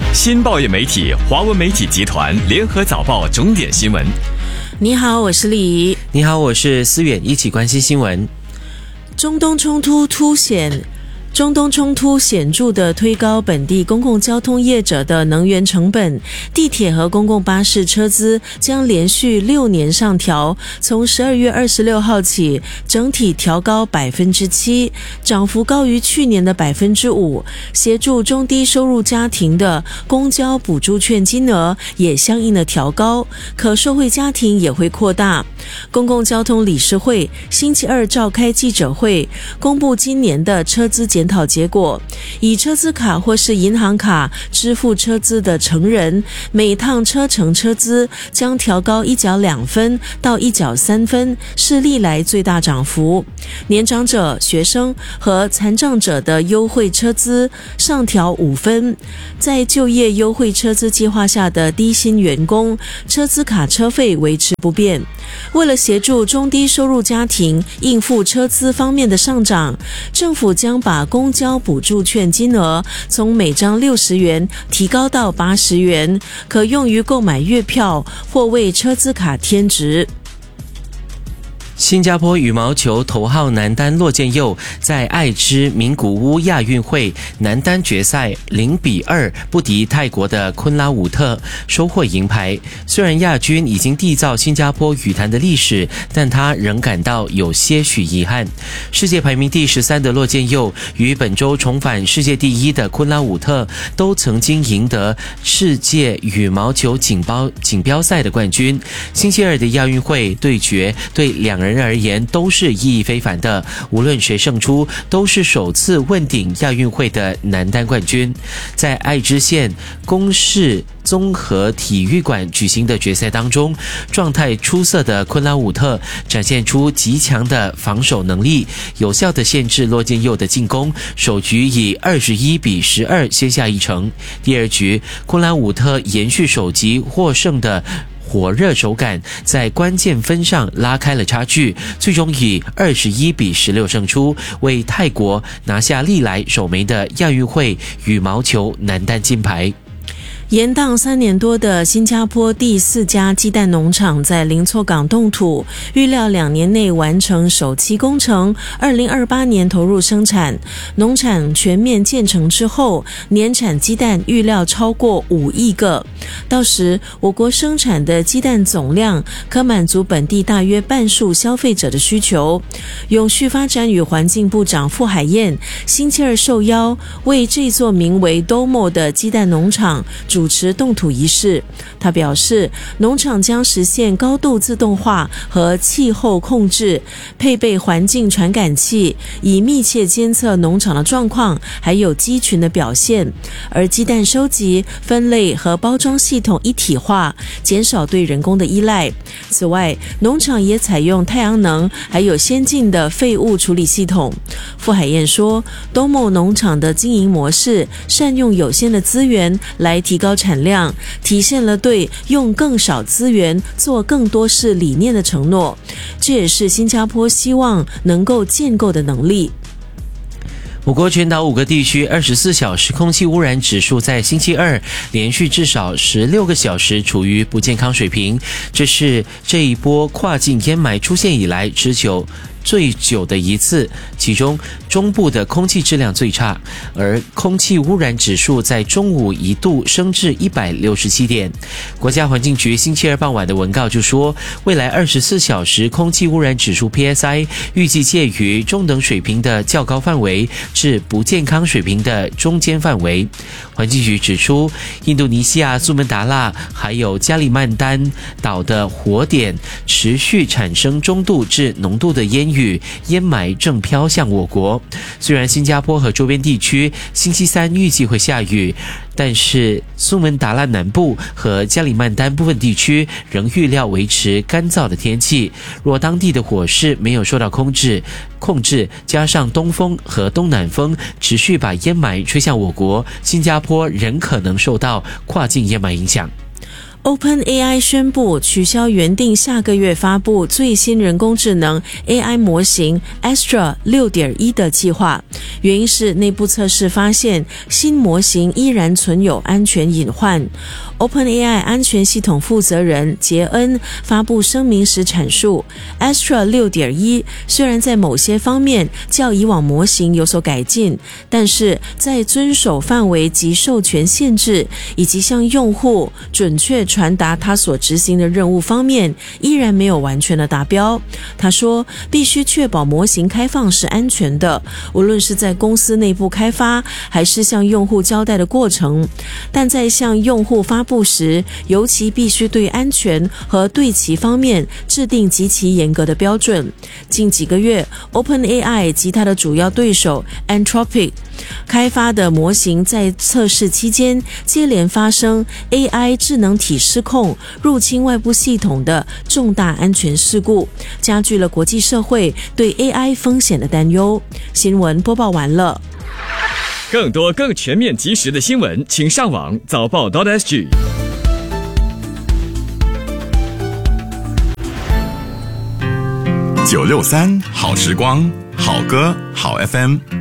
新报业媒体华文媒体集团联合早报重点新闻。 你好，我是丽仪。 你好，我是思远，一起关心新闻。 中东冲突显著地推高本地公共交通业者的能源成本，地铁和公共巴士车资将连续6年上调，从12月26号起整体调高 7%， 涨幅高于去年的 5%， 协助中低收入家庭的公交补助券金额也相应的调高，可受惠家庭也会扩大。公共交通理事会星期二召开记者会，公布今年的车资检讨结果，以车资卡或是银行卡支付车资的成人，每趟车程车资将调高1角2分到1角3分，是历来最大涨幅。年长者、学生和残障者的优惠车资上调5分。在就业优惠车资计划下的低薪员工，车资卡车费维持不变。为了协助中低收入家庭应付车资方面的上涨，政府将把公交补助券金额从每张60元提高到80元，可用于购买月票或为车资卡添值。 新加坡羽毛球头号男单骆建佑在爱知名古屋亚运会男单决赛0-2不敌泰国的昆拉武特，收获银牌。虽然亚军已经缔造新加坡羽坛的历史，但他仍感到有些许遗憾。世界排名第13的骆建佑与本周重返世界第1的昆拉武特都曾经赢得世界羽毛球锦标赛的冠军。星期二的亚运会对决对两人而言都是意义非凡的，无论谁胜出都是首次问鼎亚运会的男单冠军。在爱知县公视综合体育馆举行的决赛当中，状态出色的昆拉武特展现出极强的防守能力，有效地限制骆建佑的进攻，首局以21-12先下一城。第二局，昆拉武特延续首局获胜的火热手感，在关键分上拉开了差距，最终以21-16胜出，为泰国拿下历来首枚的亚运会羽毛球男单金牌。 延宕3年多的新加坡第4家鸡蛋农场在林措港动土，预料2年内完成首期工程，2028年投入生产。农场全面建成之后，年产鸡蛋预料超过5亿个。到时，我国生产的鸡蛋总量可满足本地大约半数消费者的需求。永续发展与环境部长傅海燕星期二受邀为这座名为 Domo 的鸡蛋农场主持动土仪式。他表示，农场将实现高度自动化和气候控制，配备环境传感器，以密切监测农场的状况还有鸡群的表现。而鸡蛋收集、分类和包装系统一体化，减少对人工的依赖。此外，农场也采用太阳能还有先进的废物处理系统。傅海燕说，东某农场的经营模式善用有限的资源来提高产量，体现了对用更少资源做更多事理念的承诺，这也是新加坡希望能够建构的能力。 我国全岛5个地区24小时空气污染指数在星期二连续至少16个小时处于不健康水平，这是这一波跨境烟霾出现以来持久最久的一次，其中中部的空气质量最差，而空气污染指数在中午一度升至167点。国家环境局星期二傍晚的文告就说，未来24小时空气污染指数 PSI 预计介于中等水平的较高范围至不健康水平的中间范围。环境局指出，印度尼西亚苏门答腊还有加里曼丹岛的火点持续产生中度至浓度的烟霾正飘向我国。虽然新加坡和周边地区星期三预计会下雨，但是苏门答腊南部和加里曼丹部分地区仍预料维持干燥的天气。若当地的火势没有受到控制，加上东风和东南风持续把烟霾吹向我国，新加坡仍可能受到跨境烟霾影响。 OpenAI 宣布取消原定下个月发布最新人工智能 AI 模型 Astra 6.1 的计划，原因是内部测试发现新模型依然存有安全隐患。OpenAI 安全系统负责人杰恩发布声明时阐述 Astra 6.1 虽然在某些方面较以往模型有所改进，但是在遵守范围及授权限制以及向用户准确传达他所执行的任务方面依然没有完全的达标。他说必须确保模型开放是安全的，无论是在公司内部开发还是向用户交代的过程，但在向用户发布时尤其必须对安全和对齐方面制定极其严格的标准。近几个月 OpenAI 及它的主要对手 Anthropic 开发的模型在测试期间接连发生 AI 智能体失控、入侵外部系统的重大安全事故，加剧了国际社会对 AI 风险的担忧。新闻播报完了。 更多更全面及时的新闻，请上网早报.sg。 963好时光，好歌好 FM。